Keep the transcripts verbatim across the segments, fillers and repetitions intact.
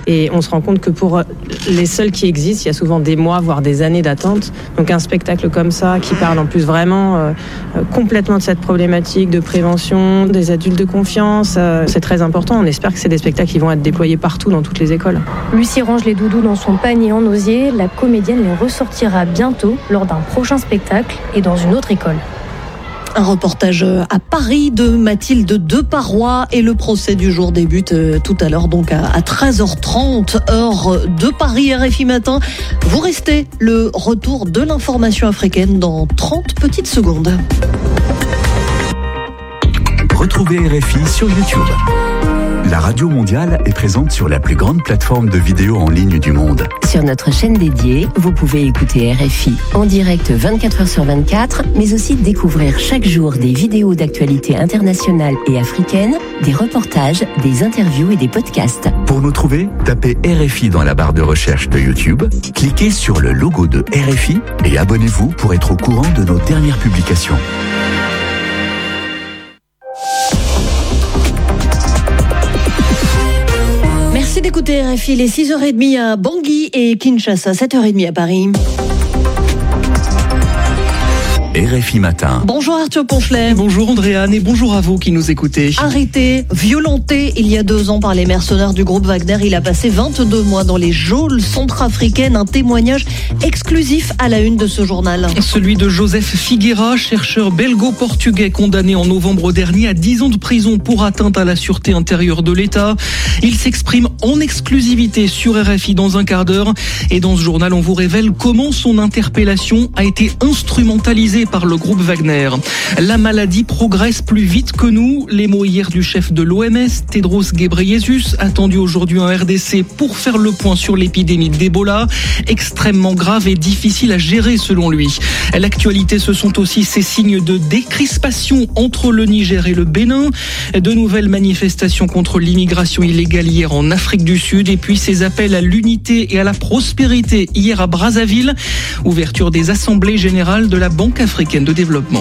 Et on se rend compte que pour les seuls qui existent, il y a souvent des mois, voire des années d'attente. Donc un spectacle comme ça, qui parle en plus vraiment euh, complètement de cette problématique de prévention, des adultes de confiance, euh, c'est très important. On espère que c'est des spectacles qui vont être déployés partout dans toutes les écoles. Lucie range les doudous dans son panier en osier. La comédienne les ressortira bientôt lors d'un prochain spectacle et dans une autre école. Un reportage à Paris de Mathilde Deparoy et le procès du jour débute tout à l'heure, donc à treize heures trente, heure de Paris. R F I Matin, vous restez, le retour de l'information africaine dans trente petites secondes. Retrouvez R F I sur YouTube. La Radio Mondiale est présente sur la plus grande plateforme de vidéos en ligne du monde. Sur notre chaîne dédiée, vous pouvez écouter R F I en direct vingt-quatre heures sur vingt-quatre, mais aussi découvrir chaque jour des vidéos d'actualité internationale et africaine, des reportages, des interviews et des podcasts. Pour nous trouver, tapez R F I dans la barre de recherche de YouTube, cliquez sur le logo de R F I et abonnez-vous pour être au courant de nos dernières publications. Merci d'écouter R F I, les six heures trente à Bangui et Kinshasa, sept heures trente à Paris. R F I Matin. Bonjour Arthur Ponchelet. Bonjour Andréane et bonjour à vous qui nous écoutez. Arrêté, violenté il y a deux ans par les mercenaires du groupe Wagner, il a passé vingt-deux mois dans les geôles centrafricaines. Un témoignage exclusif à la une de ce journal. Celui de Joseph Figueira, chercheur belgo-portugais condamné en novembre dernier à dix ans de prison pour atteinte à la sûreté intérieure de l'État. Il s'exprime en exclusivité sur R F I dans un quart d'heure. Et dans ce journal, on vous révèle comment son interpellation a été instrumentalisée par le groupe Wagner. La maladie progresse plus vite que nous. Les mots hier du chef de l'O M S, Tedros Ghebreyesus, attendu aujourd'hui en R D C pour faire le point sur l'épidémie d'Ebola, extrêmement grave et difficile à gérer selon lui. L'actualité, ce sont aussi ces signes de décrispation entre le Niger et le Bénin, de nouvelles manifestations contre l'immigration illégale hier en Afrique du Sud, et puis ces appels à l'unité et à la prospérité hier à Brazzaville, ouverture des assemblées générales de la Banque africaine de développement.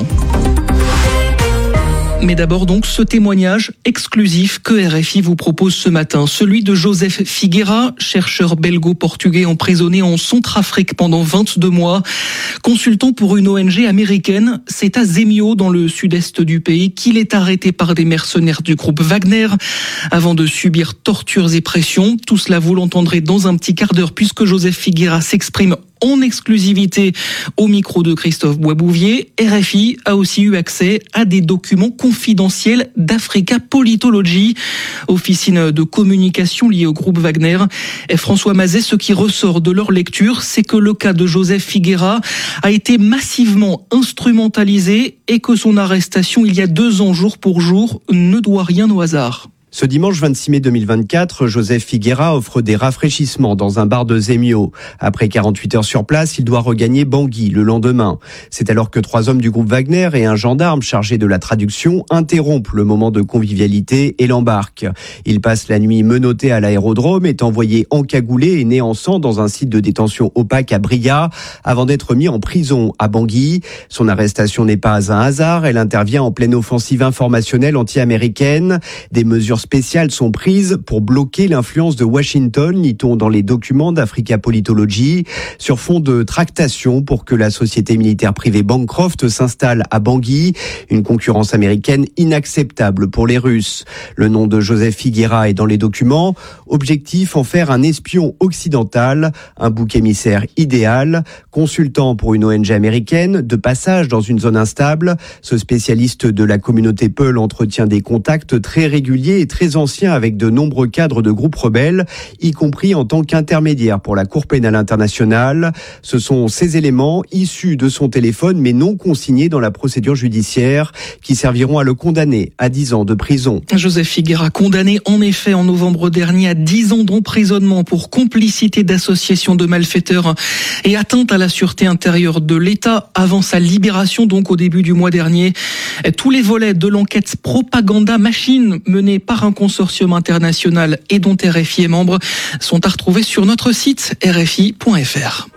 Mais d'abord donc ce témoignage exclusif que R F I vous propose ce matin, celui de Joseph Figueira, chercheur belgo-portugais emprisonné en Centrafrique pendant vingt-deux mois. Consultant pour une O N G américaine, c'est à Zemio, dans le sud-est du pays, qu'il est arrêté par des mercenaires du groupe Wagner avant de subir tortures et pressions. Tout cela, vous l'entendrez dans un petit quart d'heure, puisque Joseph Figueira s'exprime en exclusivité au micro de Christophe Boisbouvier. R F I a aussi eu accès à des documents confidentiels d'Africa Politology, officine de communication liée au groupe Wagner. Et François Mazet, ce qui ressort de leur lecture, c'est que le cas de Joseph Figueira a été massivement instrumentalisé et que son arrestation il y a deux ans jour pour jour ne doit rien au hasard. Ce dimanche vingt-six mai deux mille vingt-quatre, Joseph Figueira offre des rafraîchissements dans un bar de Zemio. Après quarante-huit heures sur place, il doit regagner Bangui le lendemain. C'est alors que trois hommes du groupe Wagner et un gendarme chargé de la traduction interrompent le moment de convivialité et l'embarquent. Il passe la nuit menotté à l'aérodrome, est envoyé encagoulé et né en sang dans un site de détention opaque à Bria, avant d'être mis en prison à Bangui. Son arrestation n'est pas un hasard, elle intervient en pleine offensive informationnelle anti-américaine. Des mesures spéciales sont prises pour bloquer l'influence de Washington, lit-on dans les documents d'Africa Politology, sur fond de tractation pour que la société militaire privée Bancroft s'installe à Bangui, une concurrence américaine inacceptable pour les Russes. Le nom de Joseph Figueira est dans les documents. Objectif, en faire un espion occidental, un bouc émissaire idéal, consultant pour une O N G américaine, de passage dans une zone instable. Ce spécialiste de la communauté Peul entretient des contacts très réguliers et très ancien avec de nombreux cadres de groupes rebelles, y compris en tant qu'intermédiaire pour la Cour pénale internationale. Ce sont ces éléments issus de son téléphone mais non consignés dans la procédure judiciaire qui serviront à le condamner à dix ans de prison. Joseph Figueira, condamné en effet en novembre dernier à dix ans d'emprisonnement pour complicité d'association de malfaiteurs et atteinte à la sûreté intérieure de l'État avant sa libération donc au début du mois dernier. Tous les volets de l'enquête Propaganda Machine menée par un consortium international et dont R F I est membre sont à retrouver sur notre site r f i point f r.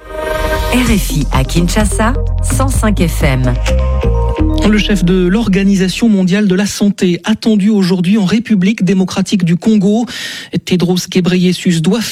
R F I à Kinshasa, cent cinq F M. Le chef de l'Organisation mondiale de la santé attendu aujourd'hui en République démocratique du Congo, Tedros Ghebreyesus, doit